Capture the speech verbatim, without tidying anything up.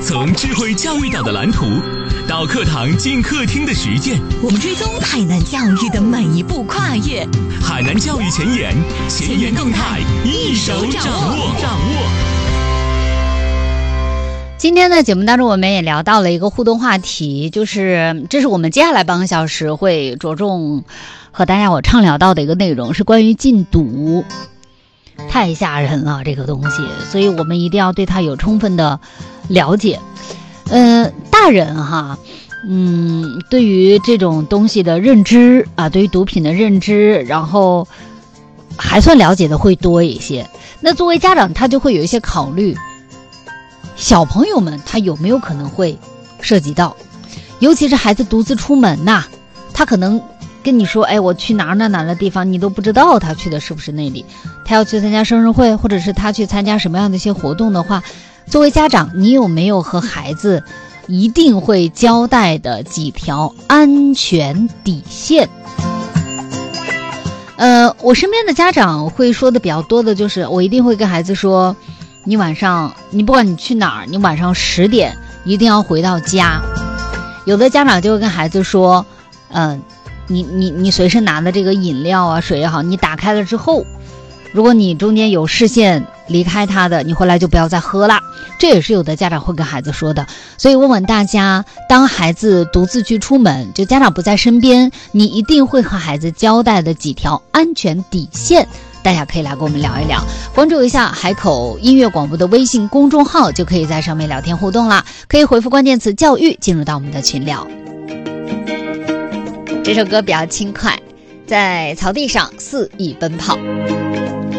从智慧教育岛的蓝图到课堂进客厅的实践， 我们追踪海南教育的每一步跨越。 海南教育前沿，前沿动态一手掌握。掌握。 今天的节目当中，我们也聊到了一个互动话题，就是这是我们接下来半个小时会着重和大家我畅聊到的一个内容，是关于禁毒。太吓人了这个东西，所以我们一定要对它有充分的了解。呃，大人哈，嗯，对于这种东西的认知啊，对于毒品的认知，然后还算了解的会多一些。那作为家长，他就会有一些考虑，小朋友们他有没有可能会涉及到，尤其是孩子独自出门呐、啊，他可能跟你说，哎，我去哪儿哪儿哪儿的地方，你都不知道他去的是不是那里。他要去参加生日会，或者是他去参加什么样的一些活动的话，作为家长，你有没有和孩子一定会交代的几条安全底线？呃，我身边的家长会说的比较多的就是，我一定会跟孩子说，你晚上，你不管你去哪儿，你晚上十点一定要回到家。有的家长就会跟孩子说，嗯、呃。你你你随身拿的这个饮料啊水也好，你打开了之后，如果你中间有视线离开它的，你回来就不要再喝了。这也是有的家长会跟孩子说的。所以问问大家，当孩子独自去出门，就家长不在身边，你一定会和孩子交代的几条安全底线，大家可以来跟我们聊一聊。关注一下海口音乐广播的微信公众号，就可以在上面聊天互动了，可以回复关键词教育进入到我们的群聊。这首歌比较轻快，在草地上肆意奔跑。